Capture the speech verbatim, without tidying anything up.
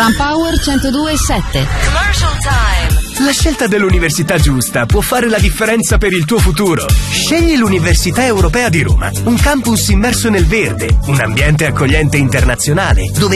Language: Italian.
Fan Power centodue e sette. Commercial time. La scelta dell'università giusta può fare la differenza per il tuo futuro. Scegli l'Università Europea di Roma, un campus immerso nel verde, un ambiente accogliente internazionale, dove